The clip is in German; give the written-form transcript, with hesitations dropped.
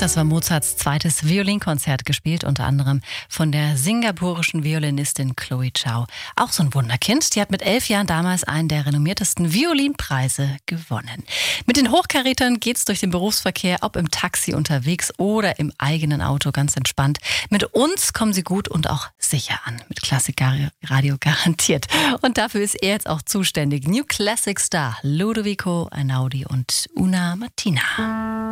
Das war Mozarts zweites Violinkonzert, gespielt unter anderem von der singapurischen Violinistin Chloe Zhao. Auch so ein Wunderkind. Die hat mit 11 Jahren damals einen der renommiertesten Violinpreise gewonnen. Mit den Hochkarätern geht's durch den Berufsverkehr, ob im Taxi unterwegs oder im eigenen Auto, ganz entspannt. Mit uns kommen sie gut und auch sicher an. Mit Klassikradio garantiert. Und dafür ist er jetzt auch zuständig. New Classic Star Ludovico Einaudi und Una Martina.